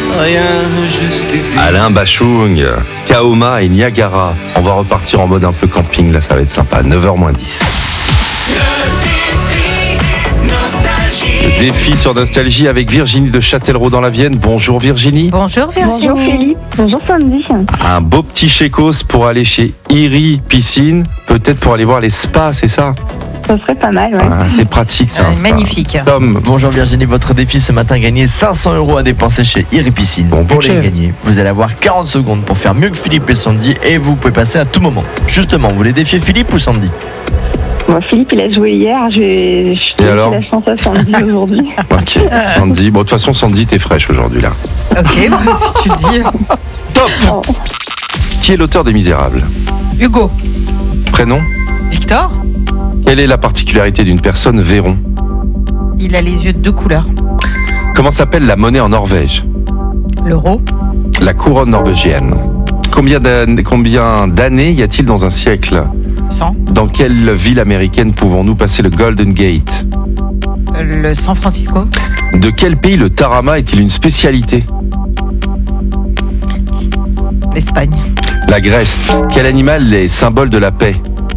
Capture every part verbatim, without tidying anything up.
rien ne justifie. Alain Bachung, Kaoma et Niagara. On va repartir en mode un peu camping, là ça va être sympa. neuf heures moins dix. Le défi sur Nostalgie avec Virginie de Châtellerault dans la Vienne. Bonjour Virginie. Bonjour Virginie. Bonjour Philippe, bonjour Sandy. Un beau petit chécos pour aller chez Iri Piscine, peut-être pour aller voir les spas, c'est ça? Ça serait pas mal, ouais. Ah, c'est pratique, ça. Euh, magnifique. Tom. Bonjour Virginie, votre défi ce matin, gagner cinq cents euros à dépenser chez Iri Piscine. Bon pour budget. les gagner, vous allez avoir quarante secondes pour faire mieux que Philippe et Sandy et vous pouvez passer à tout moment. Justement, vous voulez défier Philippe ou Sandy? Bon, Philippe, il a joué hier, je vais je Et vais alors laisser la chance à Sandy aujourd'hui. Ok, Sandy. Bon, de toute façon, Sandy, t'es fraîche aujourd'hui, là. Ok, bah, si tu dis. Top. Oh. Qui est l'auteur des Misérables? Hugo. Prénom? Victor. Quelle est la particularité d'une personne Véron? Il a les yeux de deux couleurs. Comment s'appelle la monnaie en Norvège? L'euro. La couronne norvégienne. Combien d'années, combien d'années y a-t-il dans un siècle? cent. Dans quelle ville américaine pouvons-nous passer le Golden Gate? Le San Francisco. De quel pays le tarama est-il une spécialité? L'Espagne. La Grèce. Quel animal est symbole de la paix?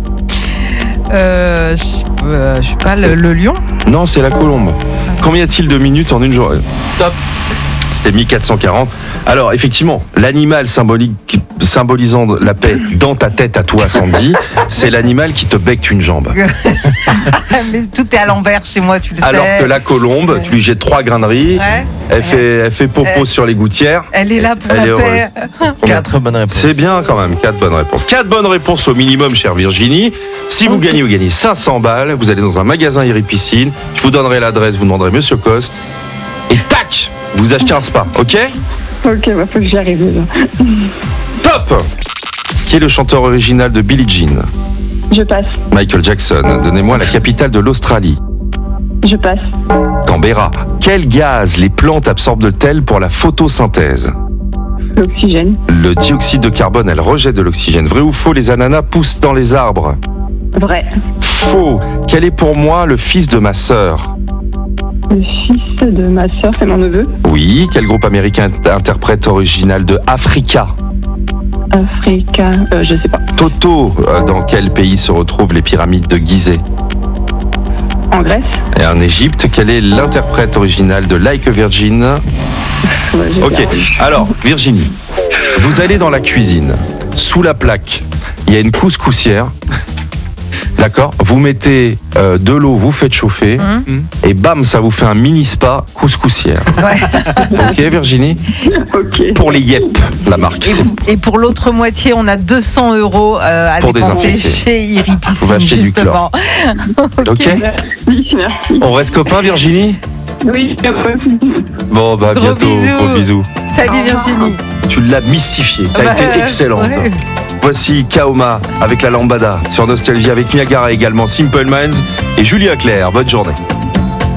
Euh, je euh, je sais pas, le, le lion. Non, c'est la colombe. Combien y a-t-il de minutes en une journée? Top. C'était mille quatre cent quarante. Alors, effectivement, l'animal symbolique, symbolisant la paix dans ta tête à toi, Sandy, c'est l'animal qui te becque une jambe. Mais tout est à l'envers chez moi, tu le Alors sais. que la colombe, tu lui jettes trois grains de riz, Ouais. elle, fait, elle fait popo Elle- sur les gouttières. Elle est là pour Elle la est paix. Quatre bonnes réponses. C'est bien quand même, quatre bonnes réponses. Quatre bonnes réponses au minimum, chère Virginie. Si vous gagnez, vous gagnez cinq cents balles. Vous allez dans un magasin Iri Piscine. Je vous donnerai l'adresse, vous demanderez Monsieur Cos. Et tac, vous achetez un spa, ok? Ok, bah faut que j'y arrive là. Top. Qui est le chanteur original de Billie Jean? Je passe, Michael Jackson. Donnez-moi la capitale de l'Australie. je passe. Canberra. Quel gaz les plantes absorbent-elles pour la photosynthèse? L'oxygène, Le dioxyde de carbone, elle rejette de l'oxygène. Vrai ou faux, les ananas poussent dans les arbres? vrai. Faux. Quel est pour moi le fils de ma sœur? Le fils de ma sœur, c'est mon neveu. Oui. Quel groupe américain interprète original de Africa? Africa, euh, je sais pas. Toto. Euh, Dans quel pays se retrouvent les pyramides de Gizeh? En Grèce, Et en Égypte, quel est l'interprète original de Like a Virgin? ouais, j'ai Ok, perdu. alors Virginie, vous allez dans la cuisine, sous la plaque, il y a une couscoussière, d'accord? Vous mettez euh, de l'eau, vous faites chauffer, et bam, ça vous fait un mini spa couscoussière. Ouais. Ok Virginie? Ok. Pour les Yep, la marque. c'est- Et pour l'autre moitié, on a deux cents euros euh, à Pour dépenser désinfecter. chez Iri Faut Piscine, acheter du justement. Ok? Merci, merci. On reste copains Virginie? Oui, Bon bah Gros bientôt, bisous. gros bisous. Salut Virginie. Tu l'as mystifié, t'as Bah, été excellente. ouais. Voici Kaoma avec la lambada sur Nostalgie avec Niagara également, Simple Minds et Julia Claire. Bonne journée.